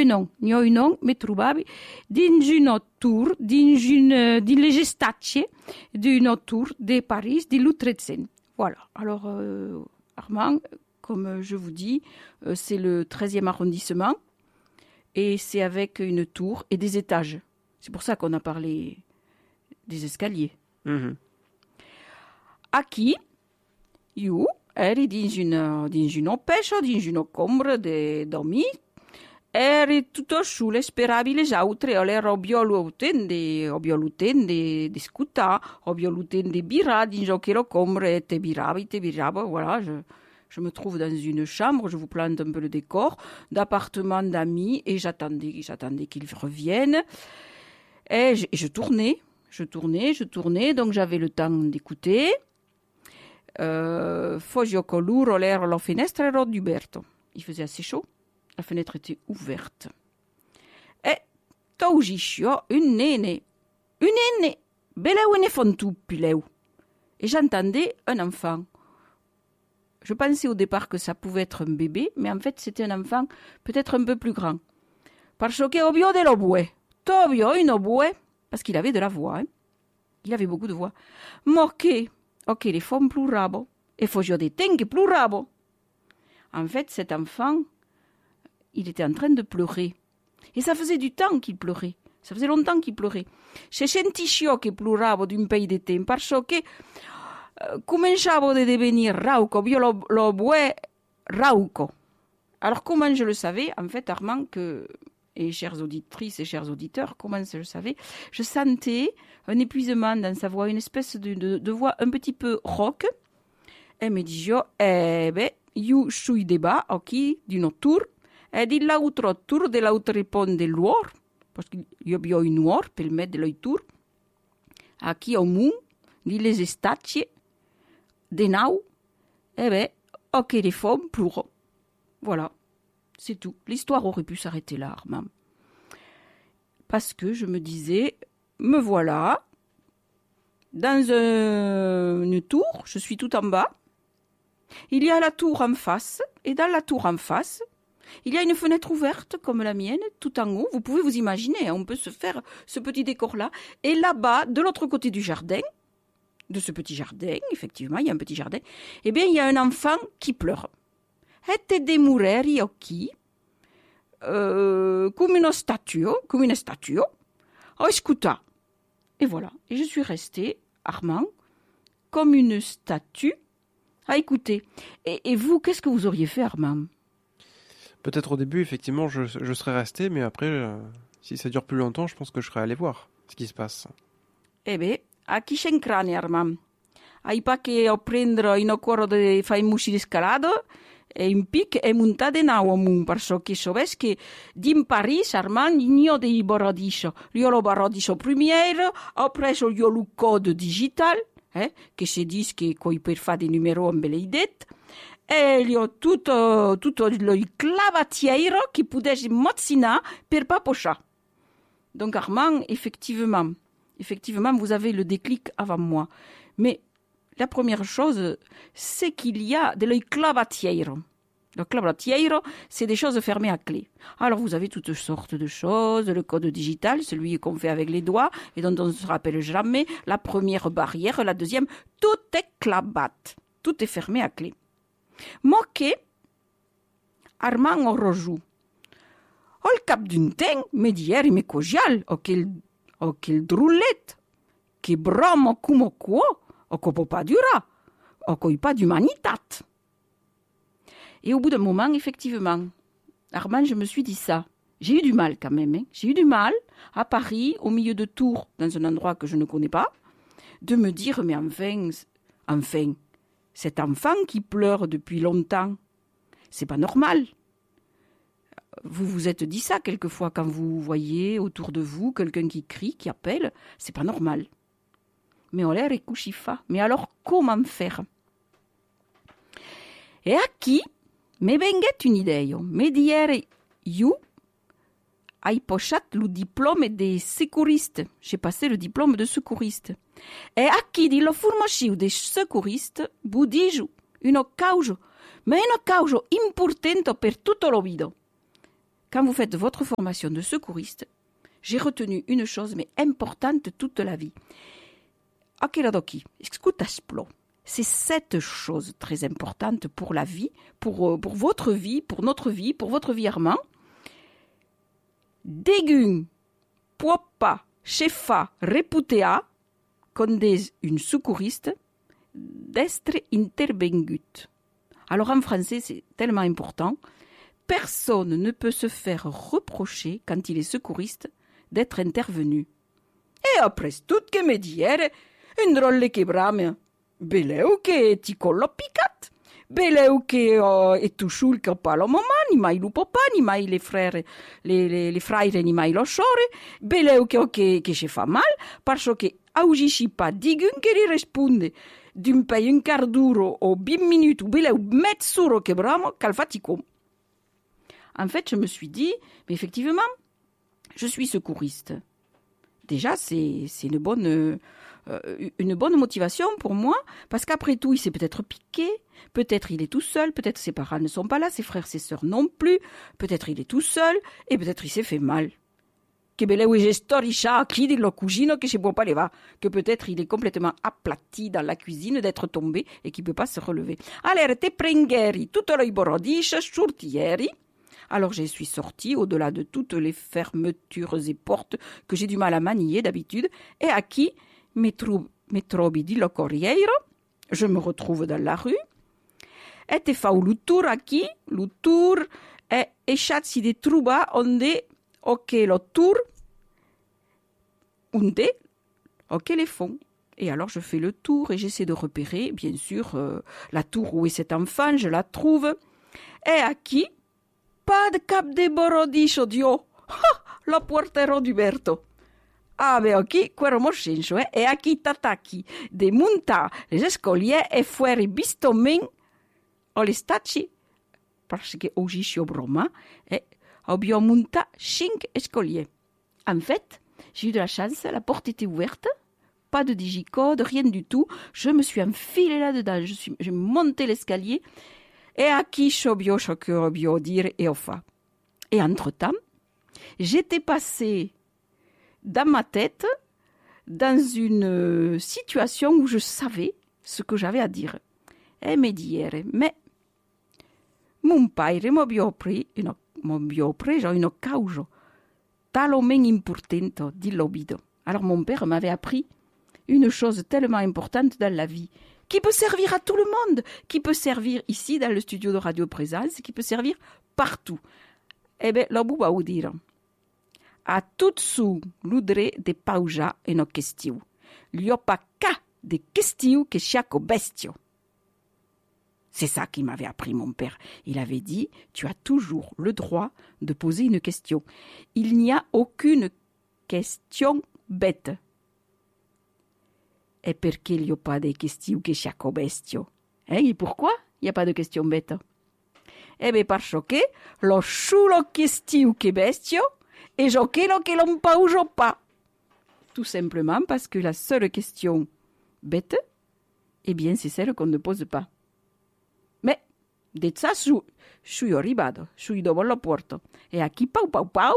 n'ho un nom, mi trovavi dins una tour, dins les gestatie d'une tour de Paris, de l'U-300. Voilà. Alors, Armand, comme je vous dis, c'est le 13e arrondissement et c'est avec une tour et des étages. C'est pour ça qu'on a parlé des escaliers. Mm-hmm. Aqui, io eri dins una peça, dins una combra de dormir. Eri tutto solo, speravi les autres. Allora ho l'utende discuta, ho l'utende bira, dins quella combra e te birava, voilà. Je me trouve dans une chambre, je vous plante un peu le décor, d'appartement d'amis, et j'attendais qu'ils reviennent. Et je tournais, donc j'avais le temps d'écouter. Fogio coluro l'era la finestra era aperta. Il faisait assez chaud, la fenêtre était ouverte. E t'augiscio un nene, beleu e ne fontupileu. Et j'entendais un enfant. Je pensais au départ que ça pouvait être un bébé, mais en fait c'était un enfant peut-être un peu plus grand. Parce que obio de l'oboe, t'obio une oboe, parce qu'il avait de la voix, hein. Il avait beaucoup de voix. Moqué. Ok, les femmes pleuravo, et fogio des tengues pleuravo. En fait, cet enfant, il était en train de pleurer. Et ça faisait du temps qu'il pleurait. Ça faisait longtemps qu'il pleurait. Se sentiscio che pleuravo d'un pays de temps, parce que cominciavo de devenir rauco, bio lo bue rauco. Alors, comment je le savais, en fait, Armand, et chères auditrices et chers auditeurs, comment je le savais, je sentais un épuisement dans sa voix, une espèce de voix un petit peu rock. Et me dijo, io sui deba, ok, d'une tour, et di l'autre tour de l'autre pont de l'Uor, parce que io abbiamo un Uor, per me de l'Uor, aquí au mont, di les estatie, de nau, ok, les femmes pleurent. Voilà. C'est tout. L'histoire aurait pu s'arrêter là, Armand. Parce que je me disais, me voilà, dans une tour, je suis tout en bas. Il y a la tour en face, et dans la tour en face, il y a une fenêtre ouverte comme la mienne, tout en haut. Vous pouvez vous imaginer, on peut se faire ce petit décor-là. Et là-bas, de l'autre côté du jardin, de ce petit jardin, effectivement, il y a un petit jardin, eh bien, il y a un enfant qui pleure. Et des mureri occhi, comme une statue, oh, écouta. Et voilà. Et je suis restée, Armand, comme une statue, à écouter. Et vous, qu'est-ce que vous auriez fait, Armand? Peut-être au début, effectivement, je serais resté, mais après, si ça dure plus longtemps, je pense que je serais allé voir ce qui se passe. Eh bien, a chi c'entrane, Armand? Hai pas che prendere in cuore de fai musci di scalado e in pic e monta de nou amunt, perché che sabes che din Paris, Armand, io dei baradiscio. Io lo baradiscio primiero, ho preso io lo code digital, che si dice che coi per fare dei numeri in beleidet, e gli ho tutto il clavatiero che potessi mozzina per papocha. Donc Armand, effectivement, vous avez le déclic avant moi. Mais la première chose, c'est qu'il y a de l'œil clavatiero. Le clavatiero, c'est des choses fermées à clé. Alors, vous avez toutes sortes de choses. Le code digital, celui qu'on fait avec les doigts et dont on ne se rappelle jamais. La première barrière, la deuxième, tout est clavat. Tout est fermé à clé. Moqué, Armand Orojou. Au cap d'un temps, me dieri me cogial, quel droulette, que bromo como quo, o copo pas dura, o coi pas d'humanitat. Et au bout d'un moment, effectivement, Armand, je me suis dit ça. J'ai eu du mal quand même. J'ai eu du mal, à Paris, au milieu de Tours, dans un endroit que je ne connais pas, de me dire, mais enfin, cet enfant qui pleure depuis longtemps, c'est pas normal. Vous vous êtes dit ça quelquefois quand vous voyez autour de vous quelqu'un qui crie, qui appelle, c'est pas normal. Mais on l'air couchifa. Mais alors, comment faire? Et à qui me venget une idée? Me dire, you, hai pochat le diplôme de secouriste. J'ai passé le diplôme de secouriste. Et à qui dit le formació de secouriste, budijo, une causa, mais une causa importante per tutto lo vida. quand vous faites votre formation de secouriste, j'ai retenu une chose, mais importante toute la vie. Akiradoki, scutasplo. C'est cette chose très importante pour la vie, pour votre vie, pour notre vie, pour votre vie Armand. Degun, puoppa, chefa, reputea, condes une secouriste, d'estre intervengut. Alors en français, c'est tellement important. Personne ne peut se faire reprocher, quand il est secouriste, d'être intervenu. Et après tout che me dire, un drôle che brame. Beleu che ti collo piccat. Beleu che e tu schulca pa lo mamma, ni mai lu papà, ni mai les frères, les frères, ni mai lo sciore. Beleu che ci fa mal, parce che augisci pa digun che li risponde d'un pay un quart d'euro o 20 minutes ou beleu mezz'uro che bramo, cal fatico. En fait, je me suis dit, mais effectivement, je suis secouriste. Déjà, c'est une bonne motivation pour moi, parce qu'après tout, il s'est peut-être piqué, peut-être il est tout seul, peut-être ses parents ne sont pas là, ses frères, ses sœurs non plus, peut-être il est tout seul, et peut-être il s'est fait mal. Que peut-être il est complètement aplati dans la cuisine d'être tombé et qu'il ne peut pas se relever. Alors, te prengheri tutto lo borodisce surtieri. Alors je suis sortie au-delà de toutes les fermetures et portes que j'ai du mal à manier d'habitude, et à qui me trovi di lo corriero, je me retrouve dans la rue, et te fau l'utur a qui, l'utur è esciazzi di truba onde ok lo tour, onde ok les fonds. Et alors je fais le tour et j'essaie de repérer, bien sûr, la tour où est cet enfant, je la trouve, et à qui pas de cap de borodiscio, Dio. Lo porterò d'Uberto. Ah, beh, ok, quello moscenso, e a chi tataki de monta les escoliers e fuori bistomen o le stacci, parce que ogiscio broma, e abbiamo monta 5 escaliers. En fait, j'ai eu de la chance, la porte était ouverte, pas de digicode, rien du tout. Je me suis enfilée là-dedans, j'ai monté l'escalier, et à qui chobio dire et ofa. Et entre-temps, j'étais passée dans ma tête dans une situation où je savais ce que j'avais à dire. Et me dire, mais mon père m'avait pris une causa tellement importante di l'obido. Alors mon père m'avait appris une chose tellement importante dans la vie, qui peut servir à tout le monde, qui peut servir ici dans le studio de Radio Présence, qui peut servir partout. Eh bien, la bouba ou dire, a tout sous l'oudre de pauja et nos questions. L'y a pas qu'à des questions que chaque bestio. C'est ça qu'il m'avait appris mon père. Il avait dit, tu as toujours le droit de poser une question. Il n'y a aucune question bête. Et perché il n'y a pas de questions que chaque bestio? Et pourquoi il n'y a pas de questions bêtes? Eh bien, parce que lo solo question que bestio et je que l'on paujo pas. Tout simplement parce que la seule question bête, eh bien, c'est celle qu'on ne pose pas. Mais, de ça, suis arrivado, suis dopo la porta. E a chi pau pau pau?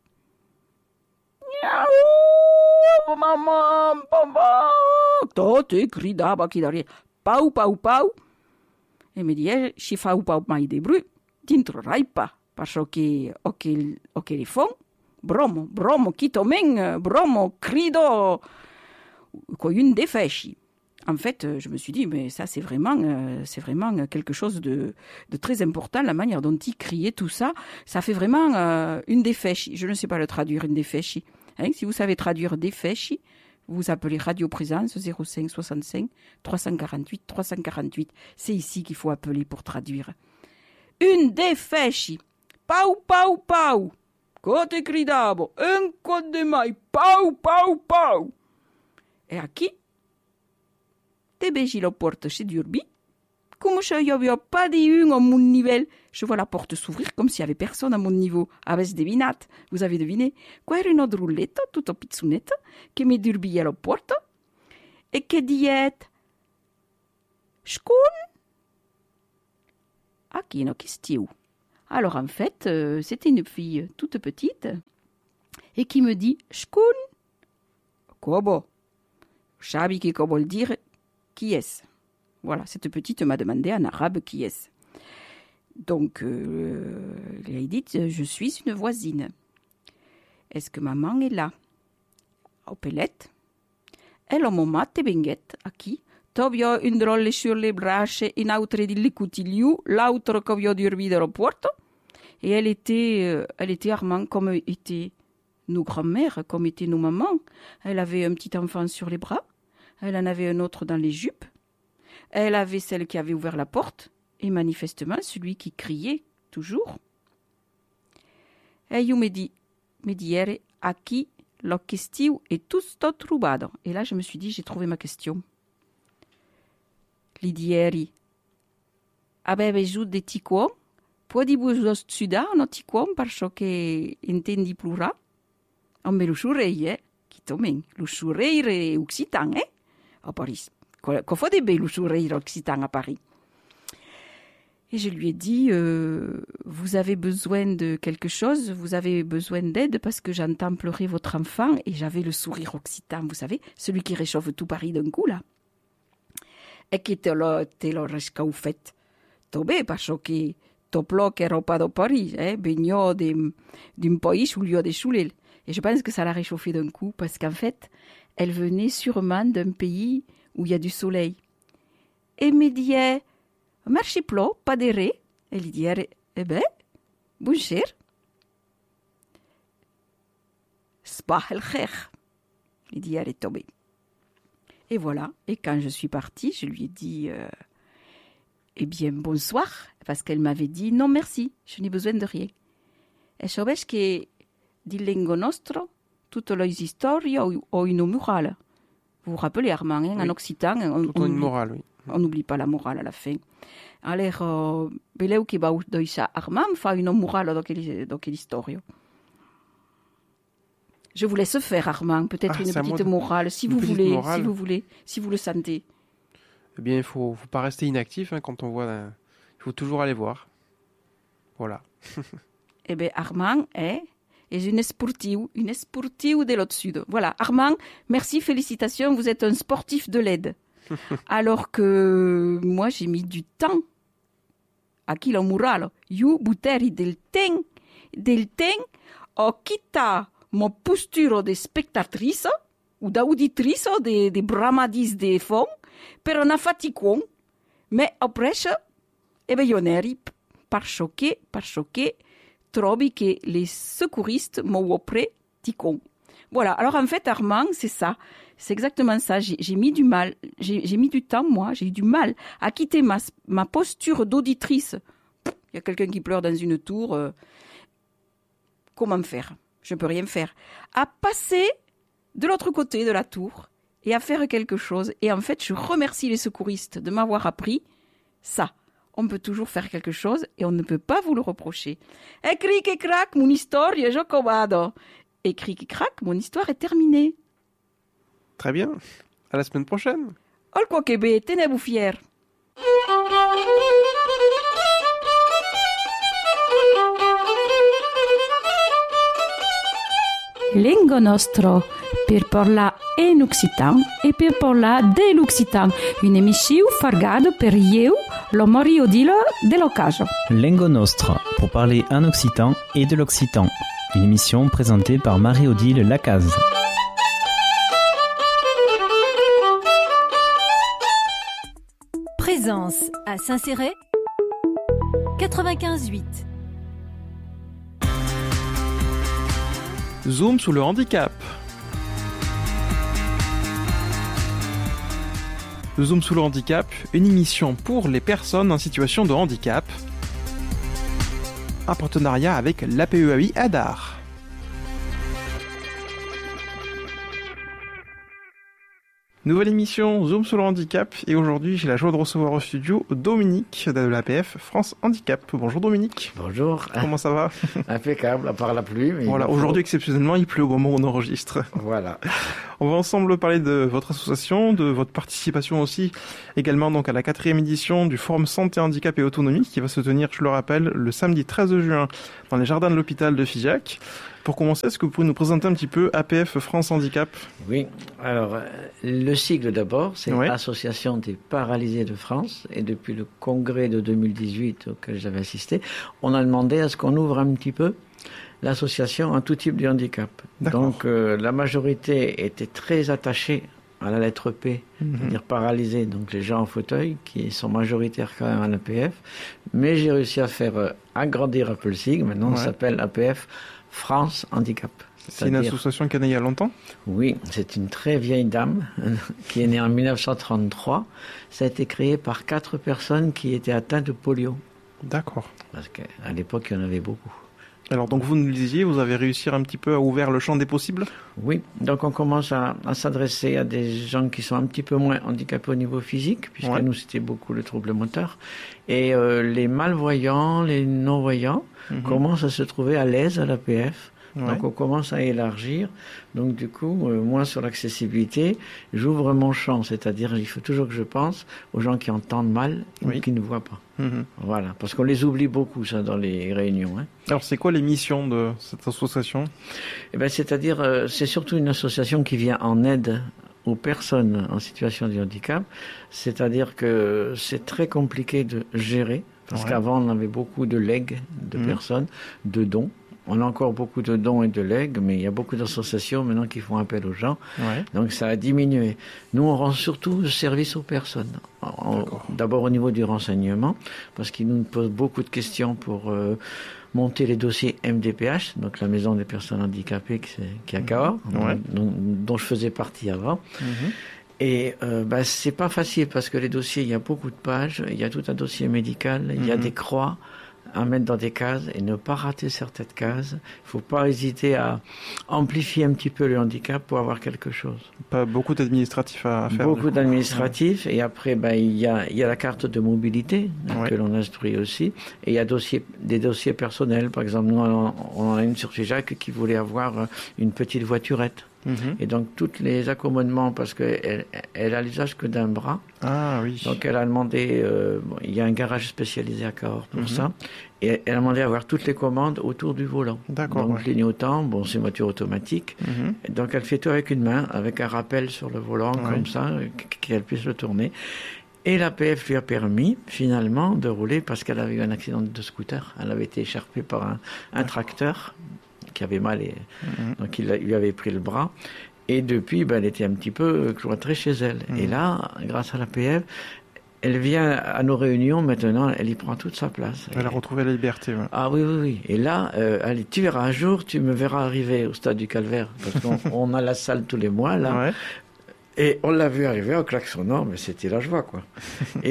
Miau, mamma, papà. Tote gridava chi d'aria. Pau pau pau. E mi dice, si fa pau mai de bru, dentro raipa. Parce que, ok les fonds, bromo, chi tomen, bromo, crido, con une défèche. En fait, je me suis dit, mais ça, c'est vraiment quelque chose de très important, la manière dont il criait tout ça. Ça fait vraiment une défèche. Je ne sais pas le traduire, une défèche. Hein, si vous savez traduire défèche, vous appelez Radio Présence 05 65 348 348. C'est ici qu'il faut appeler pour traduire. Une défèche. Pau, pau, pau. Cote gridavo. Un code de mai. Pau, pau, pau. Et à qui? Te begi la porte chez Durbi. Comme je n'y avais pas dit une à mon niveau, je vois la porte s'ouvrir comme s'il n'y avait personne à mon niveau. Avez devinat? Vous avez deviné? Qua era una drulletta, tutta pizzunetta, che mi Durbi alla porta e che diet Scun? A chi no che stiu? Alors en fait, c'était une fille toute petite et qui me dit « Shkun » Kobo. Shabi qui veut dire « Qui est-ce » Voilà, cette petite m'a demandé en arabe « Qui est-ce » Donc, elle a dit « Je suis une voisine. Est-ce que maman est là ?» Au pellet. E la mamma te benguet a qui Tobio une drôle sur les braccia, une autre di licutiliu, l'autre che vio dormi d'aéroport. Et elle était Armand comme étaient nos grands-mères, comme étaient nos mamans. Elle avait un petit enfant sur les bras, elle en avait un autre dans les jupes, elle avait celle qui avait ouvert la porte, et manifestement celui qui criait toujours. E io mi diere a qui lo questiu è tutto trubato. Et là, je me suis dit, j'ai trouvé ma question. L'idieri. Aveva giù de tiquon? Può di buso studa no tiquon parce che intendi plura? On me lo churei, Qui tomen, lo chureire occitan, À Paris. Qu'on faut des belles lo chureire occitan à Paris. Et je lui ai dit, vous avez besoin de quelque chose, vous avez besoin d'aide parce que j'entends pleurer votre enfant. Et j'avais le sourire occitan, vous savez, celui qui réchauffe tout Paris d'un coup, là. Et qui te lo rescaufet. Tobe, parce que toplo che roba de Paris, begno d'un pays où il y a des choulets. Et je pense que ça l'a réchauffé d'un coup parce qu'en fait, elle venait sûrement d'un pays où il y a du soleil. Et me dit, marchi plo, pas de ré. Elle dit, eh ben, bonjour. Sbah el khair. Il dit, elle est tombée. Et voilà. Et quand je suis partie, je lui ai dit, eh bien, bonsoir. Parce qu'elle m'avait dit, non, merci, je n'ai besoin de rien. Et je sais que, di lengo nostro, toutes les histoires ont une morale. Vous vous rappelez, Armand, oui. En occitan, une morale, oui. On n'oublie pas la morale à la fin. Alors, beleu qui va doisa Armand fa une morale dans quelle histoire. Je vous laisse faire, Armand, peut-être une petite morale, si vous voulez, si vous le sentez. Eh bien, il faut pas rester inactif quand on voit. Il faut toujours aller voir. Voilà. Eh bien, Armand est une sportive de l'autre sud. Voilà, Armand, merci, félicitations, vous êtes un sportif de l'aide. Alors que moi, j'ai mis du temps. Aqui la morale, io buteri del temps ho quitté mon posture de spectatrice ou d'auditrice des bramadis des fonds per una faticon, mais après, io neri parce que trovi che les secouristes m'ont oppré ticon. Voilà. Alors en fait, Armand, c'est ça. C'est exactement ça. J'ai mis du mal. J'ai mis du temps, moi. J'ai eu du mal à quitter ma posture d'auditrice. Il y a quelqu'un qui pleure dans une tour. Comment faire? Je ne peux rien faire. À passer de l'autre côté de la tour et à faire quelque chose. Et en fait, je remercie les secouristes de m'avoir appris ça. On peut toujours faire quelque chose et on ne peut pas vous le reprocher. Et cric et crac, mon histoire, je comado. Et cric et crac, mon histoire est terminée. Très bien. À la semaine prochaine. Ol quoi que tenez-vous fiers. Lingo nostro, per parlar en occitan et per parlar de l'occitan. Une émission fargado per eu, lo Mario Dilo de l'occasion. Lingo nostro, pour parler en occitan et de l'occitan. Une émission présentée par Marie-Odile Lacaze. Présence à Saint-Céré 95.8. Zoom sous le handicap. Zoom sous le handicap, une émission pour les personnes en situation de handicap. Un partenariat avec l'APEAI Hadar. Nouvelle émission Zoom sur le handicap et aujourd'hui j'ai la joie de recevoir au studio Dominique de l'APF France Handicap. Bonjour Dominique. Bonjour. Comment ça va? Impeccable, à part la pluie. Mais voilà, aujourd'hui exceptionnellement il pleut au moment où on enregistre. Voilà. On va ensemble parler de votre association, de votre participation aussi également donc à la 4e édition du Forum Santé, Handicap et Autonomie qui va se tenir, je le rappelle, le samedi 13 juin dans les jardins de l'hôpital de Figeac. Pour commencer, est-ce que vous pouvez nous présenter un petit peu APF France Handicap? Oui, alors le sigle d'abord, c'est Association des paralysés de France. Et depuis le congrès de 2018 auquel j'avais assisté, on a demandé à ce qu'on ouvre un petit peu l'association à tout type de handicap. Donc la majorité était très attachée à la lettre P, c'est-à-dire paralysés, donc les gens en fauteuil, qui sont majoritaires quand même à l'APF. Mais j'ai réussi à faire agrandir un peu le sigle. Maintenant, on s'appelle APF France Handicap. C'est une association qui est née il y a longtemps? Oui, c'est une très vieille dame qui est née en 1933. Ça a été créé par 4 personnes qui étaient atteintes de polio. D'accord. Parce qu'à l'époque, il y en avait beaucoup. Alors donc vous nous le disiez, vous avez réussi un petit peu à ouvrir le champ des possibles? Oui, donc on commence à s'adresser à des gens qui sont un petit peu moins handicapés au niveau physique, puisque nous c'était beaucoup le trouble moteur. Et les malvoyants, les non-voyants commencent à se trouver à l'aise à l'APF. Donc on commence à élargir. Donc du coup, moi sur l'accessibilité, j'ouvre mon champ, c'est-à-dire il faut toujours que je pense aux gens qui entendent mal et qui ne voient pas. Voilà, parce qu'on les oublie beaucoup ça dans les réunions. Alors c'est quoi les missions de cette association? C'est-à-dire c'est surtout une association qui vient en aide aux personnes en situation de handicap. C'est-à-dire que c'est très compliqué de gérer, parce qu'avant on avait beaucoup de legs de personnes, de dons. On a encore beaucoup de dons et de legs, mais il y a beaucoup d'associations maintenant qui font appel aux gens. Donc ça a diminué. Nous, on rend surtout service aux personnes. D'abord au niveau du renseignement, parce qu'ils nous posent beaucoup de questions pour monter les dossiers MDPH, donc la Maison des personnes handicapées qui est à Cahors, dont je faisais partie avant. Et c'est pas facile parce que les dossiers, il y a beaucoup de pages, il y a tout un dossier médical, il y a des croix à mettre dans des cases et ne pas rater certaines cases. Il ne faut pas hésiter à amplifier un petit peu le handicap pour avoir quelque chose. Pas beaucoup d'administratifs à faire. Beaucoup d'administratifs. Et après, il y a la carte de mobilité que l'on instruit aussi. Et il y a des dossiers personnels. Par exemple, nous, on a une sur Figeac qui voulait avoir une petite voiturette. Et donc, tous les accommodements, parce qu'elle a l'usage que d'un bras. Ah oui. Donc, elle a demandé, il y a un garage spécialisé à Cahors pour ça. Et elle a demandé à avoir toutes les commandes autour du volant. D'accord. Donc, clignotant, c'est une voiture automatique. Donc, elle fait tout avec une main, avec un rappel sur le volant, comme ça, qu'elle puisse le tourner. Et l'APF lui a permis, finalement, de rouler parce qu'elle avait eu un accident de scooter. Elle avait été écharpée par un tracteur qui avait mal et donc il lui avait pris le bras et depuis elle était un petit peu cloîtrée chez elle et là grâce à l'APF elle vient à nos réunions maintenant, elle y prend toute sa place. Elle a retrouvé la liberté. Ah oui. Et là, tu verras un jour, tu me verras arriver au stade du Calvaire parce qu'on a la salle tous les mois là. Et on l'a vu arriver en klaxonnant, mais c'était la joie quoi. Et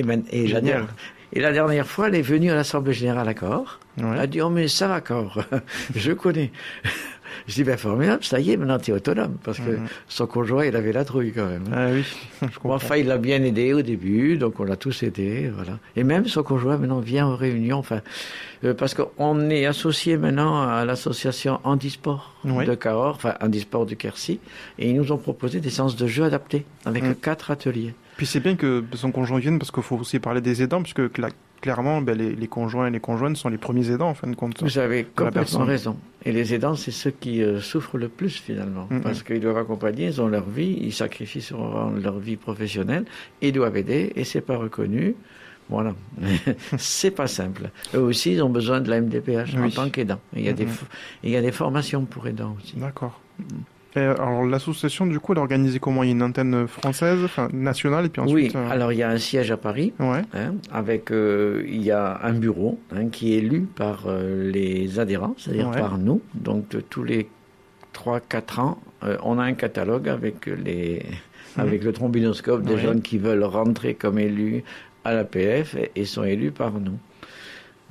la dernière fois, elle est venue à l'Assemblée Générale à Cahors. Elle a dit, mais ça va Cahors, je connais. Je dis, formidable, ça y est, maintenant tu es autonome. Parce que son conjoint, il avait la trouille quand même. Ah oui, je comprends. Enfin, il l'a bien aidé au début, donc on l'a tous aidé, voilà. Et même son conjoint, maintenant, vient aux réunions, parce qu'on est associé maintenant à l'association Handisport de Cahors, Handisport du Quercy, et ils nous ont proposé des séances de jeux adaptés, avec 4 ateliers. Puis c'est bien que son conjoint vienne, parce qu'il faut aussi parler des aidants, puisque clairement, les conjoints et les conjointes sont les premiers aidants, en fin de compte. Vous avez complètement raison. Et les aidants, c'est ceux qui souffrent le plus, finalement. Parce qu'ils doivent accompagner, ils ont leur vie, ils sacrifient sur leur vie professionnelle, ils doivent aider, et c'est pas reconnu. Voilà. C'est pas simple. Eux aussi, ils ont besoin de la MDPH en tant qu'aidants. Il y a des formations pour aidants aussi. D'accord. Alors l'association du coup elle est organisée comment? Il y a une antenne française, nationale et puis ensuite... Oui, alors il y a un siège à Paris, avec il y a un bureau qui est élu par les adhérents, c'est-à-dire par nous. Donc tous les 3-4 ans, on a un catalogue avec le trombinoscope des jeunes qui veulent rentrer comme élus à l'APF et sont élus par nous.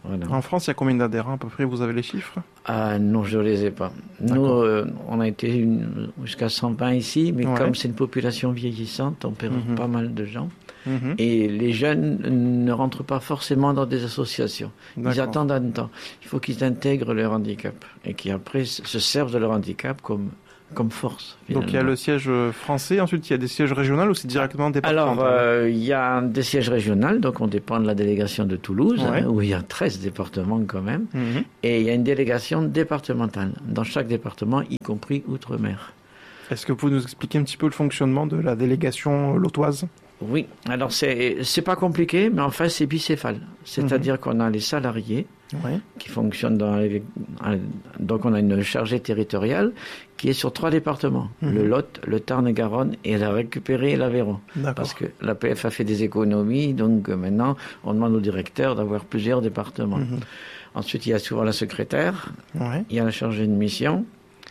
Voilà. En France, il y a combien d'adhérents à peu près? Vous avez les chiffres? Ah non, je ne les ai pas. Nous, on a été jusqu'à 120 ici, mais comme c'est une population vieillissante, on perd pas mal de gens. Et les jeunes ne rentrent pas forcément dans des associations. Ils attendent un temps. Il faut qu'ils intègrent leur handicap et qui après se servent de leur handicap comme force. Finalement. Donc il y a le siège français, ensuite il y a des sièges régionaux ou c'est directement départemental? Alors, il y a des sièges régionaux, donc on dépend de la délégation de Toulouse, où il y a 13 départements quand même, et il y a une délégation départementale, dans chaque département, y compris Outre-mer. Est-ce que vous pouvez nous expliquer un petit peu le fonctionnement de la délégation lautoise? Oui, alors c'est pas compliqué, mais en fait c'est bicéphale. C'est-à-dire qu'on a les salariés qui fonctionnent donc on a une chargée territoriale qui est sur 3 départements, le Lot, le Tarn-et-Garonne et la Récupérée et l'Aveyron. Parce que l'APF a fait des économies, donc maintenant on demande au directeur d'avoir plusieurs départements. Ensuite il y a souvent la secrétaire, il y a la chargée de mission,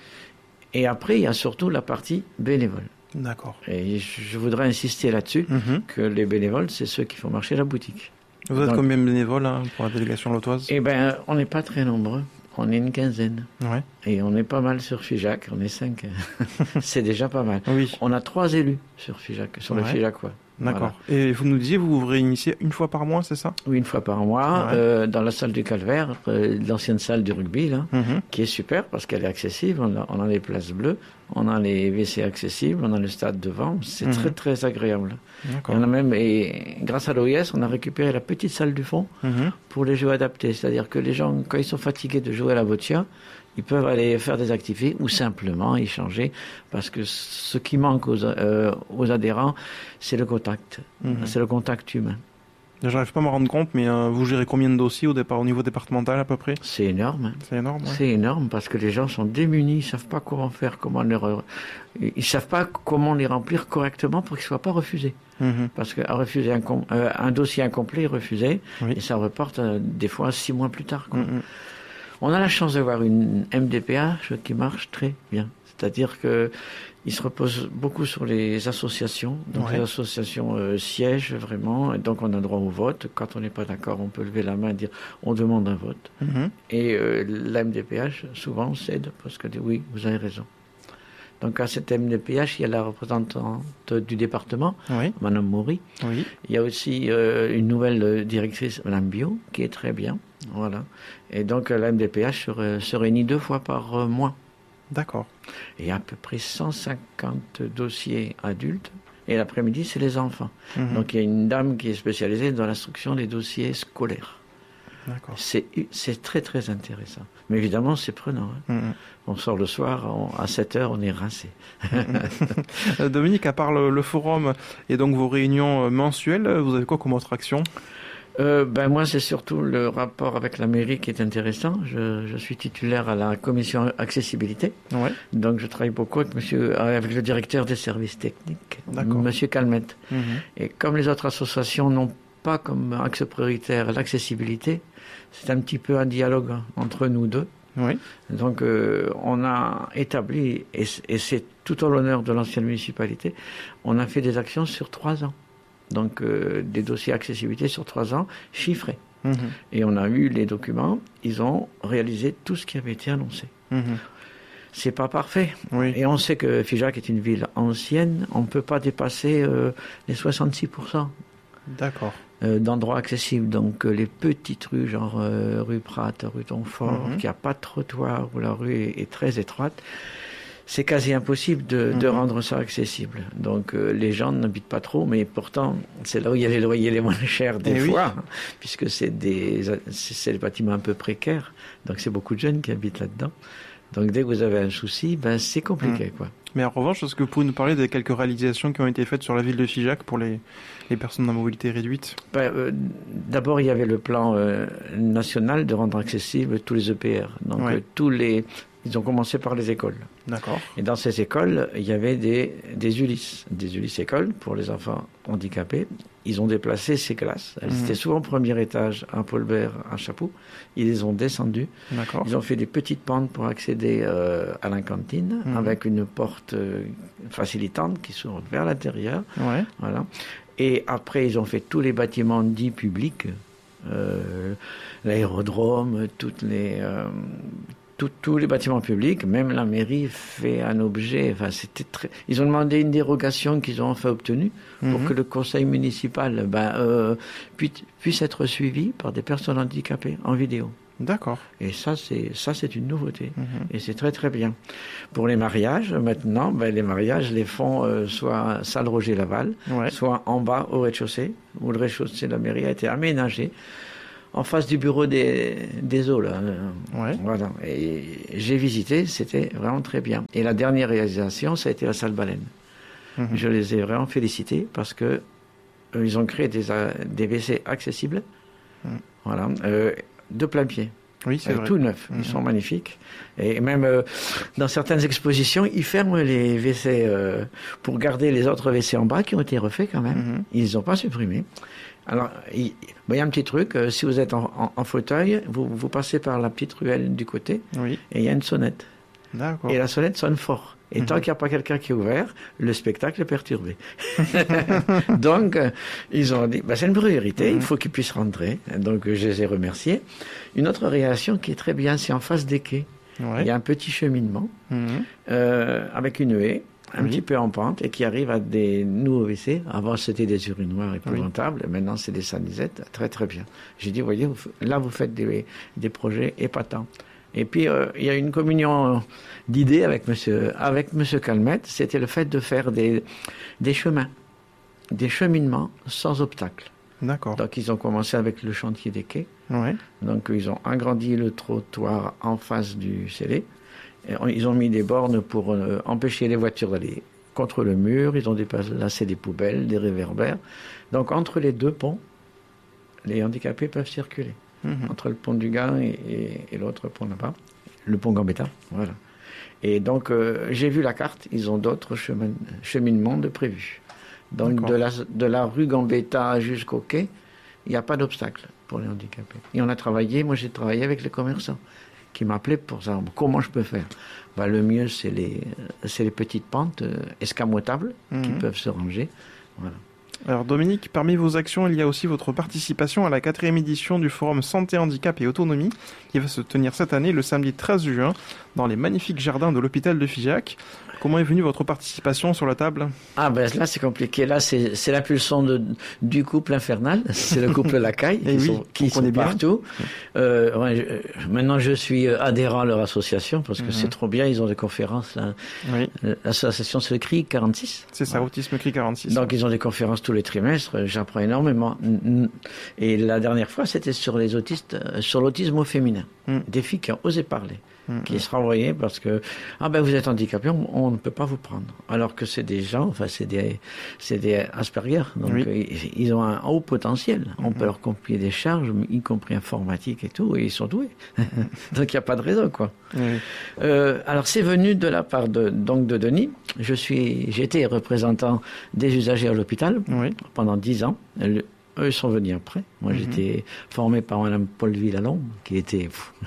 et après il y a surtout la partie bénévole. D'accord. Et je voudrais insister là-dessus, que les bénévoles, c'est ceux qui font marcher la boutique. Vous êtes combien de bénévoles pour la délégation lautoise? Eh bien, on n'est pas très nombreux. On est une quinzaine. Et on est pas mal sur Figeac. On est 5. C'est déjà pas mal. Oui. On a 3 élus sur Figeac, sur le Figeacois. D'accord. Voilà. Et vous nous disiez, vous vous réunissez une fois par mois, c'est ça? Oui, une fois par mois, dans la salle du Calvaire, l'ancienne salle du rugby, là, qui est super parce qu'elle est accessible. On a les places bleues, on a les WC accessibles, on a le stade devant. C'est très, très agréable. Et on a même, et grâce à l'OIS, on a récupéré la petite salle du fond pour les jeux adaptés. C'est-à-dire que les gens, quand ils sont fatigués de jouer à la boccia, ils peuvent aller faire des activités ou simplement échanger parce que ce qui manque aux adhérents, c'est le contact. C'est le contact humain. J'arrive pas à me rendre compte, mais vous gérez combien de dossiers au niveau départemental à peu près? C'est énorme. C'est énorme. C'est énorme parce que les gens sont démunis, ils savent pas comment faire, ils savent pas comment les remplir correctement pour qu'ils soient pas refusés. Parce qu'à refuser un dossier incomplet refusé, et ça reporte des fois 6 mois plus tard. On a la chance d'avoir une MDPH qui marche très bien. C'est-à-dire qu'il se repose beaucoup sur les associations. Donc les associations siègent vraiment. Et donc on a droit au vote. Quand on n'est pas d'accord, on peut lever la main et dire on demande un vote. Et la MDPH souvent cède parce qu'elle dit oui, vous avez raison. Donc à cette MDPH, il y a la représentante du département, Madame Maury. Il y a aussi une nouvelle directrice, Madame Bio, qui est très bien. Voilà. Et donc la MDPH se réunit 2 fois par mois. D'accord. Et à peu près 150 dossiers adultes. Et l'après-midi, c'est les enfants. Donc il y a une dame qui est spécialisée dans l'instruction des dossiers scolaires. D'accord. C'est très très intéressant. Mais évidemment, c'est prenant. On sort le soir, à 7h, on est rincé. Dominique, à part le forum et donc vos réunions mensuelles, vous avez quoi comme autre action? Moi, c'est surtout le rapport avec la mairie qui est intéressant. Je suis titulaire à la commission accessibilité. Donc, je travaille beaucoup avec le directeur des services techniques, Monsieur Calmette. Et comme les autres associations n'ont pas comme axe prioritaire l'accessibilité, c'est un petit peu un dialogue entre nous deux. Donc, on a établi, et c'est tout en l'honneur de l'ancienne municipalité, on a fait des actions sur 3 ans. Donc des dossiers accessibilité sur 3 ans, chiffrés. Et on a eu les documents, ils ont réalisé tout ce qui avait été annoncé. C'est pas parfait. Et on sait que Figeac est une ville ancienne, on ne peut pas dépasser les 66%. D'accord. D'endroits accessibles. Donc les petites rues, genre rue Prat, rue Tonfort, qui n'a pas de trottoir, où la rue est très étroite. C'est quasi impossible de rendre ça accessible. Donc les gens n'habitent pas trop, mais pourtant c'est là où il y a les loyers les moins chers des fois, puisque c'est des bâtiments un peu précaires. Donc c'est beaucoup de jeunes qui habitent là-dedans. Donc dès que vous avez un souci, c'est compliqué, quoi. Mais en revanche, est-ce que vous pouvez nous parler des quelques réalisations qui ont été faites sur la ville de Figeac pour les personnes à mobilité réduite? D'abord, il y avait le plan national de rendre accessible tous les EPR. Donc ils ont commencé par les écoles. D'accord. Et dans ces écoles, il y avait des ULIS écoles pour les enfants handicapés. Ils ont déplacé ces classes. Elles étaient souvent au premier étage, à Paulbert, à Chapoux. Ils les ont descendues. D'accord. Ils ont fait des petites pentes pour accéder à la cantine, avec une porte facilitante qui s'ouvre vers l'intérieur. Voilà. Et après, ils ont fait tous les bâtiments dits publics, l'aérodrome, tous les bâtiments publics, même la mairie fait un objet. Enfin, ils ont demandé une dérogation qu'ils ont enfin obtenue pour que le conseil municipal puisse être suivi par des personnes handicapées en vidéo. D'accord. Et ça c'est une nouveauté. Et c'est très très bien. Pour les mariages, maintenant, les mariages les font soit salle Roger Laval, soit en bas au rez-de-chaussée, où le rez-de-chaussée de la mairie a été aménagé en face du bureau des eaux, là. Voilà. Et j'ai visité, c'était vraiment très bien. Et la dernière réalisation, ça a été la salle Baleine. Je les ai vraiment félicités parce que ils ont créé des WC accessibles, voilà, de plein pied. Oui, c'est vrai. Tout neuf. Ils sont magnifiques. Et même dans certaines expositions, ils ferment les WC pour garder les autres WC en bas qui ont été refaits quand même. Ils les ont pas supprimés. Alors, il y a un petit truc, si vous êtes en fauteuil, vous passez par la petite ruelle du côté, et il y a une sonnette. D'accord. Et la sonnette sonne fort. Et tant qu'il n'y a pas quelqu'un qui est ouvert, le spectacle est perturbé. Donc, ils ont dit, c'est une priorité, il faut qu'ils puissent rentrer. Donc, je les ai remerciés. Une autre réaction qui est très bien, c'est en face des quais. Il y a un petit cheminement avec une haie. Un petit peu en pente et qui arrive à des nouveaux WC. Avant, c'était des urinoirs épouvantables. Maintenant, c'est des sanisettes. Très, très bien. J'ai dit, voyez, là, vous faites des projets épatants. Et puis, il y a une communion d'idées avec monsieur Calmette. C'était le fait de faire des chemins, des cheminements sans obstacle. D'accord. Donc, ils ont commencé avec le chantier des quais. Donc, ils ont agrandi le trottoir en face du scellé. Ils ont mis des bornes pour empêcher les voitures d'aller contre le mur. Ils ont déplacé des poubelles, des réverbères. Donc, entre les deux ponts, les handicapés peuvent circuler. Entre le pont du Gant et l'autre pont là-bas, le pont Gambetta. Voilà. Et donc, j'ai vu la carte. Ils ont d'autres cheminements de prévus. Donc, de la rue Gambetta jusqu'au quai, il n'y a pas d'obstacle pour les handicapés. Et on a travaillé, moi j'ai travaillé avec les commerçants qui m'appelaient pour savoir comment je peux faire. Le mieux, c'est les petites pentes escamotables qui peuvent se ranger. Voilà. Alors Dominique, parmi vos actions, il y a aussi votre participation à la 4e édition du Forum Santé, Handicap et Autonomie qui va se tenir cette année le samedi 13 juin dans les magnifiques jardins de l'hôpital de Figeac. Comment est venue votre participation sur la table ? Là c'est compliqué. Là c'est l'impulsion du couple infernal. C'est le couple Lacaille qui sont partout. Maintenant je suis adhérent à leur association parce que c'est trop bien. Ils ont des conférences. Là. L'association c'est le CRI 46. C'est ça, Autisme CRI 46. Donc ils ont des conférences tous les trimestres. J'apprends énormément. Et la dernière fois c'était sur les autistes, sur l'autisme au féminin. Des filles qui ont osé parler. Qui se renvoyaient parce que vous êtes handicapé, on ne peut pas vous prendre. Alors que c'est des gens, c'est des Asperger, donc ils ont un haut potentiel. On peut leur confier des charges, y compris informatique et tout, et ils sont doués. Donc il n'y a pas de raison, quoi. Alors c'est venu de la part de Denis. J'étais représentant des usagers à l'hôpital pendant 10 ans. Eux sont venus après. Moi j'étais formé par Mme Paul Villalon, qui était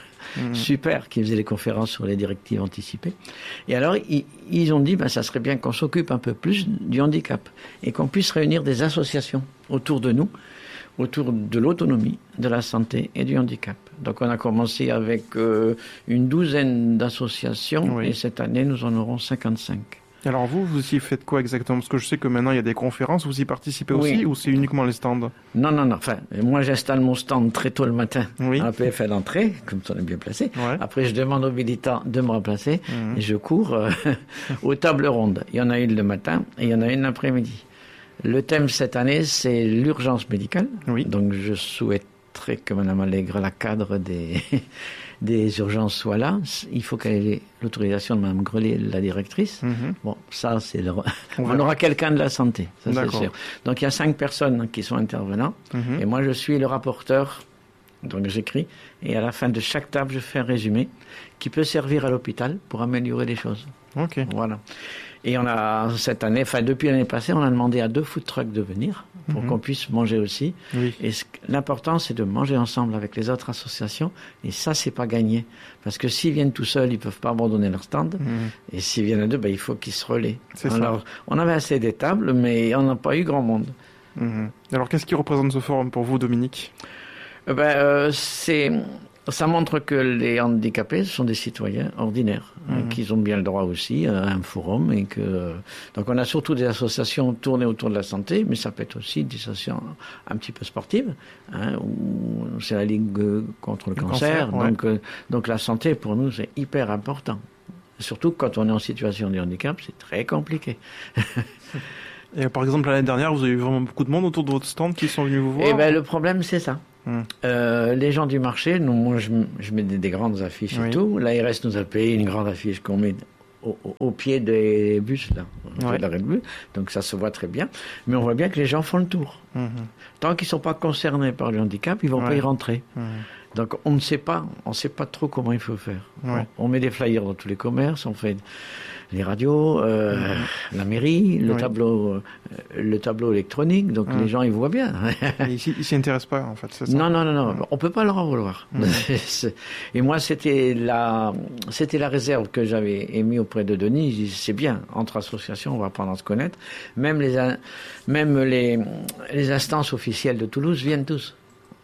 super, qui faisait les conférences sur les directives anticipées. Et alors, ils ont dit, ça serait bien qu'on s'occupe un peu plus du handicap et qu'on puisse réunir des associations autour de nous, autour de l'autonomie, de la santé et du handicap. Donc, on a commencé avec une douzaine d'associations et cette année, nous en aurons 55. Alors vous y faites quoi exactement ? Parce que je sais que maintenant il y a des conférences, vous y participez aussi ou c'est uniquement les stands ? Non. Enfin, moi j'installe mon stand très tôt le matin à la PFL d'entrée, comme ça on est bien placé. Après je demande aux militants de me remplacer et je cours aux tables rondes. Il y en a une le matin et il y en a une l'après-midi. Le thème cette année c'est l'urgence médicale. Donc je souhaiterais que Mme Allègre, la cadre des urgences soit là. Il faut qu'elle ait l'autorisation de Mme Grelier, la directrice. Bon, ça, on aura quelqu'un de la santé, ça c'est sûr. Donc, il y a 5 personnes qui sont intervenants. Et moi, je suis le rapporteur. Donc, j'écris. Et à la fin de chaque table, je fais un résumé qui peut servir à l'hôpital pour améliorer les choses. Voilà. Et on a, cette année, depuis l'année passée, on a demandé à 2 food trucks de venir pour qu'on puisse manger aussi. Et l'important, c'est de manger ensemble avec les autres associations. Et ça, c'est pas gagné. Parce que s'ils viennent tout seuls, ils peuvent pas abandonner leur stand. Et s'ils viennent à 2, il faut qu'ils se relaient. Alors, on avait assez des tables, mais on n'a pas eu grand monde. Alors, qu'est-ce qui représente ce forum pour vous, Dominique ? Ça montre que les handicapés sont des citoyens ordinaires, qu'ils ont bien le droit aussi à un forum et que donc on a surtout des associations tournées autour de la santé, mais ça peut être aussi des associations un petit peu sportives, où c'est la Ligue contre le cancer. Donc la santé pour nous c'est hyper important, surtout quand on est en situation de handicap, c'est très compliqué. Et par exemple l'année dernière, vous avez eu vraiment beaucoup de monde autour de votre stand qui sont venus vous voir. Eh ben le problème c'est ça. Les gens du marché, moi je mets des grandes affiches et tout. L'ARS nous a payé une grande affiche qu'on met au pied des bus, là, au pied de l'arrêt de bus. Donc ça se voit très bien. Mais on voit bien que les gens font le tour. Tant qu'ils ne sont pas concernés par le handicap, ils ne vont pas y rentrer. Donc on ne sait pas trop comment il faut faire. On met des flyers dans tous les commerces, on fait les radios, la mairie, le tableau électronique, donc les gens ils voient bien. Ils s'y intéressent pas en fait, c'est ça? Non, on peut pas leur en vouloir. Et moi c'était la réserve que j'avais émise auprès de Denis. Je dis, c'est bien, entre associations on va apprendre à se connaître. Même les instances officielles de Toulouse viennent tous.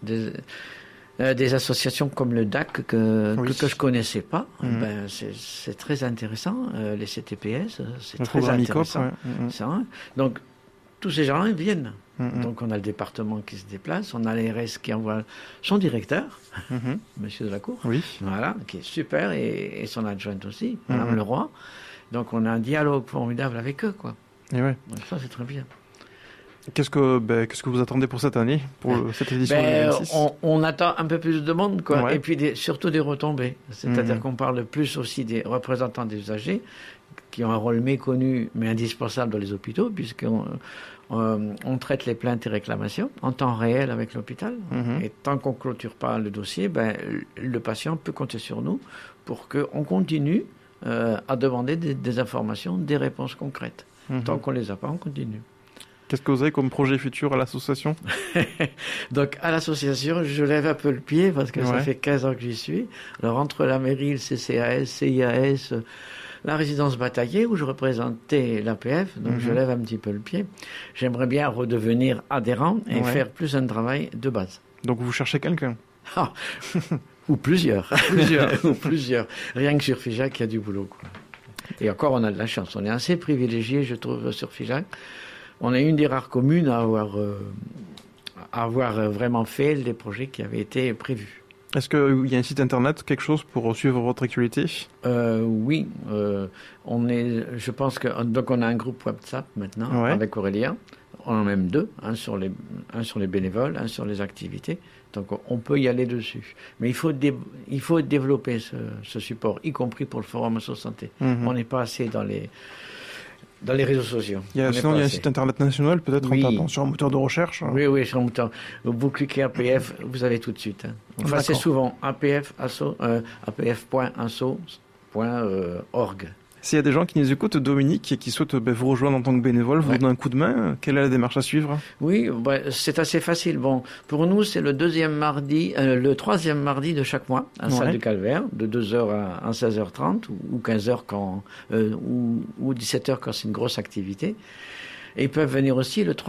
Des associations comme le DAC que je connaissais pas, c'est très intéressant. Les CTPS, c'est très intéressant. Donc tous ces gens ils viennent. Donc on a le département qui se déplace, on a l'ARS qui envoie son directeur, Monsieur Delacour, voilà, qui est super, et son adjointe aussi, Madame Leroy. Donc on a un dialogue formidable avec eux, quoi. Donc ça c'est très bien. Qu'est-ce que vous attendez pour cette année, pour cette édition 2026 ? On attend un peu plus de monde, quoi, et puis surtout des retombées. C'est-à-dire qu'on parle plus aussi des représentants des usagers, qui ont un rôle méconnu mais indispensable dans les hôpitaux, puisqu'on traite les plaintes et réclamations en temps réel avec l'hôpital. Et tant qu'on ne clôture pas le dossier, le patient peut compter sur nous pour qu'on continue à demander des informations, des réponses concrètes. Tant qu'on ne les a pas, on continue. Qu'est-ce que vous avez comme projet futur à l'association ? Donc, à l'association, je lève un peu le pied parce que ça fait 15 ans que j'y suis. Alors, entre la mairie, le CCAS, CIAS, la résidence bataillée où je représentais l'APF, donc je lève un petit peu le pied. J'aimerais bien redevenir adhérent et faire plus un travail de base. Donc, vous cherchez quelqu'un ? Ou plusieurs. Ou plusieurs. Rien que sur Figeac, il y a du boulot, quoi. Et encore, on a de la chance. On est assez privilégié, je trouve, sur Figeac. On est une des rares communes à avoir vraiment fait les projets qui avaient été prévus. Est-ce qu'il y a un site internet, quelque chose pour suivre votre actualité ? Oui, je pense que donc on a un groupe WhatsApp maintenant avec Aurélien. On en a même deux, un sur les bénévoles, un sur les activités. Donc on peut y aller dessus. Mais il faut développer ce support, y compris pour le Forum Asso Santé. On n'est pas assez dans les réseaux sociaux. Sinon, il y a un site internet national, peut-être en tapant sur un moteur de recherche. Oui, sur un moteur. Vous cliquez APF, vous avez tout de suite. Enfin, c'est souvent apf.asso.org. S'il y a des gens qui nous écoutent, Dominique, et qui souhaitent vous rejoindre en tant que bénévole, vous donner un coup de main, quelle est la démarche à suivre ? Oui, c'est assez facile. Bon, pour nous, c'est le troisième mardi de chaque mois, à Salle du Calvaire, de 2h à 16h30, ou 15h ou 17h quand c'est une grosse activité. Et ils peuvent venir aussi le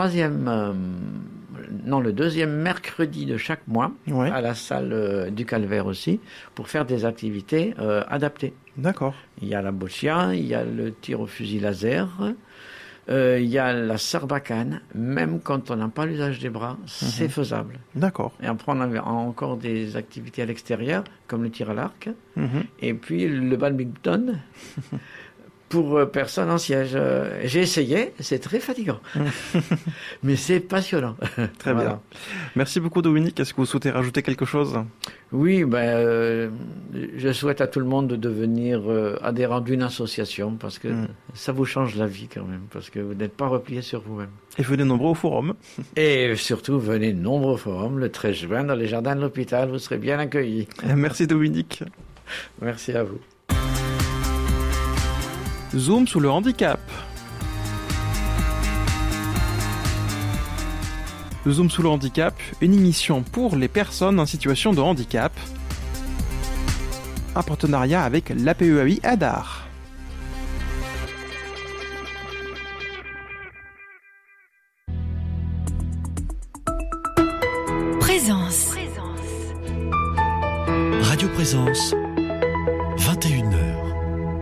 deuxième mercredi de chaque mois, à la Salle du Calvaire aussi, pour faire des activités adaptées. D'accord. Il y a la boccia, il y a le tir au fusil laser, il y a la sarbacane. Même quand on n'a pas l'usage des bras, c'est faisable. D'accord. Et après, on a encore des activités à l'extérieur, comme le tir à l'arc, et puis le badminton. Pour personnes en siège. J'ai essayé, c'est très fatigant. Mais c'est passionnant. Très bien. Merci beaucoup Dominique. Est-ce que vous souhaitez rajouter quelque chose ? Oui, je souhaite à tout le monde de devenir adhérent d'une association parce que ça vous change la vie quand même, parce que vous n'êtes pas replié sur vous-même. Et venez nombreux au forum. Et surtout, venez nombreux au forum le 13 juin dans les jardins de l'hôpital, vous serez bien accueillis. Merci Dominique. Merci à vous. Zoom sous le handicap. Zoom sous le handicap, une émission pour les personnes en situation de handicap. Un partenariat avec l'APEAI Hadar. Présence. Radio Présence